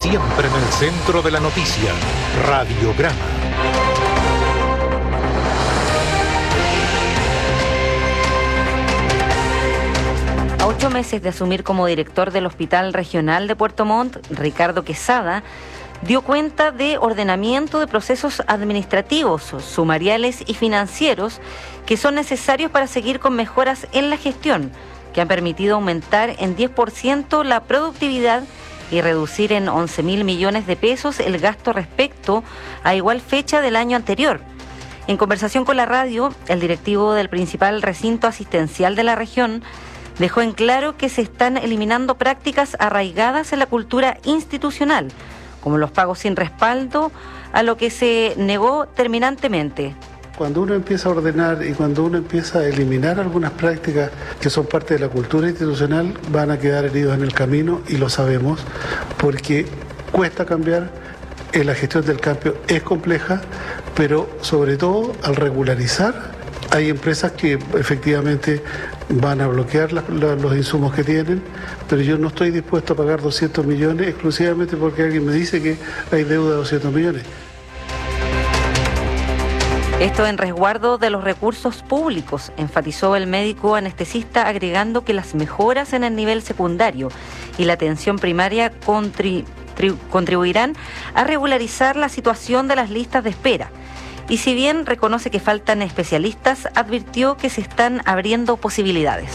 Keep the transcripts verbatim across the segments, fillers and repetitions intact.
Siempre en el centro de la noticia. Radiograma. A ocho meses de asumir como director del Hospital Regional de Puerto Montt, Ricardo Quesada dio cuenta de ordenamiento de procesos administrativos, sumariales y financieros que son necesarios para seguir con mejoras en la gestión, que han permitido aumentar en diez por ciento la productividad y reducir en once mil millones de pesos el gasto respecto a igual fecha del año anterior. En conversación con la radio, el directivo del principal recinto asistencial de la región dejó en claro que se están eliminando prácticas arraigadas en la cultura institucional, como los pagos sin respaldo, a lo que se negó terminantemente. Cuando uno empieza a ordenar y cuando uno empieza a eliminar algunas prácticas que son parte de la cultura institucional, van a quedar heridos en el camino, y lo sabemos, porque cuesta cambiar, eh, la gestión del cambio es compleja, pero sobre todo al regularizar, hay empresas que efectivamente van a bloquear la, la, los insumos que tienen, pero yo no estoy dispuesto a pagar doscientos millones exclusivamente porque alguien me dice que hay deuda de doscientos millones. Esto en resguardo de los recursos públicos, enfatizó el médico anestesista, agregando que las mejoras en el nivel secundario y la atención primaria contri- tri- contribuirán a regularizar la situación de las listas de espera. Y si bien reconoce que faltan especialistas, advirtió que se están abriendo posibilidades.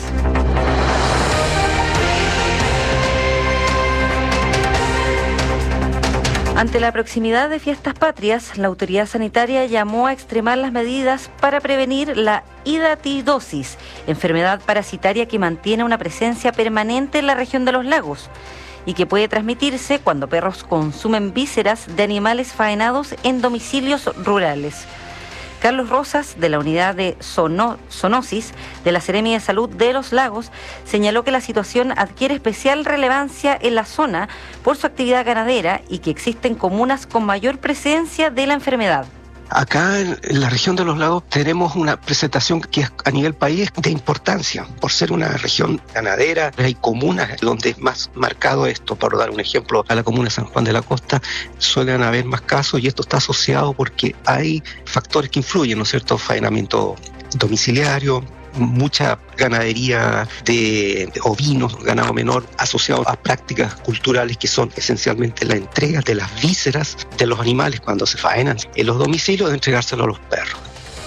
Ante la proximidad de fiestas patrias, la autoridad sanitaria llamó a extremar las medidas para prevenir la hidatidosis, enfermedad parasitaria que mantiene una presencia permanente en la región de los lagos y que puede transmitirse cuando perros consumen vísceras de animales faenados en domicilios rurales. Carlos Rosas, de la unidad de Zono- Zoonosis de la Seremia de Salud de los Lagos, señaló que la situación adquiere especial relevancia en la zona por su actividad ganadera y que existen comunas con mayor presencia de la enfermedad. Acá en la región de los lagos tenemos una presentación que es a nivel país de importancia, por ser una región ganadera. Hay comunas donde es más marcado esto. Por dar un ejemplo, a la comuna de San Juan de la Costa suelen haber más casos, y esto está asociado porque hay factores que influyen, ¿no es cierto? Faenamiento domiciliario, mucha ganadería de ovinos, ganado menor, asociado a prácticas culturales que son esencialmente la entrega de las vísceras de los animales cuando se faenan en los domicilios, de entregárselo a los perros.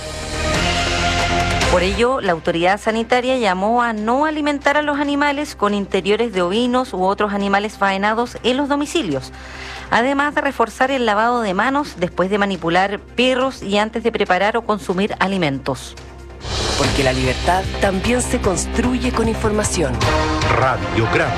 Por ello, la autoridad sanitaria llamó a no alimentar a los animales con interiores de ovinos u otros animales faenados en los domicilios, además de reforzar el lavado de manos después de manipular perros y antes de preparar o consumir alimentos. Porque la libertad también se construye con información. Radiograma.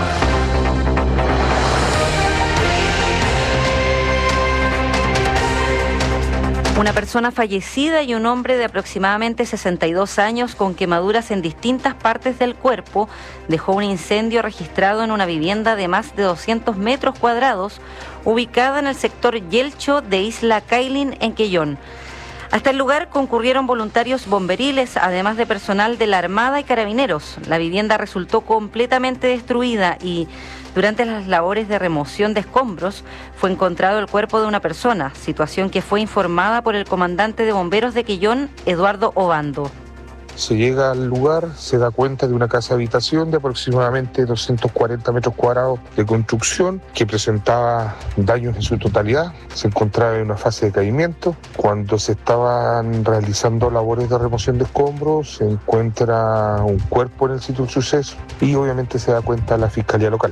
Una persona fallecida y un hombre de aproximadamente sesenta y dos años con quemaduras en distintas partes del cuerpo dejó un incendio registrado en una vivienda de más de doscientos metros cuadrados ubicada en el sector Yelcho de Isla Cailín, en Quellón. Hasta el lugar concurrieron voluntarios bomberiles, además de personal de la Armada y Carabineros. La vivienda resultó completamente destruida y, durante las labores de remoción de escombros, fue encontrado el cuerpo de una persona, situación que fue informada por el comandante de bomberos de Quellón, Eduardo Obando. Se llega al lugar, se da cuenta de una casa habitación de aproximadamente doscientos cuarenta metros cuadrados de construcción que presentaba daños en su totalidad. Se encontraba en una fase de caimiento. Cuando se estaban realizando labores de remoción de escombros, se encuentra un cuerpo en el sitio del suceso y obviamente se da cuenta la Fiscalía Local.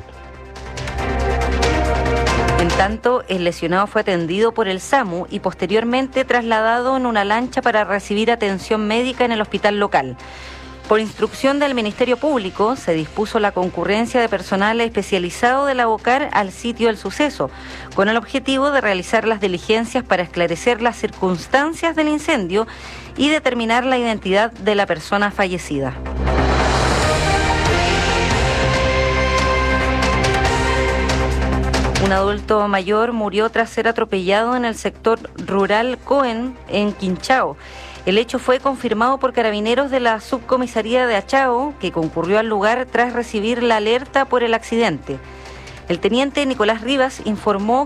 En tanto, el lesionado fue atendido por el SAMU y posteriormente trasladado en una lancha para recibir atención médica en el hospital local. Por instrucción del Ministerio Público, se dispuso la concurrencia de personal especializado de la BOCAR al sitio del suceso, con el objetivo de realizar las diligencias para esclarecer las circunstancias del incendio y determinar la identidad de la persona fallecida. Un adulto mayor murió tras ser atropellado en el sector rural Cohen, en Quinchao. El hecho fue confirmado por carabineros de la subcomisaría de Achao, que concurrió al lugar tras recibir la alerta por el accidente. El teniente Nicolás Rivas informó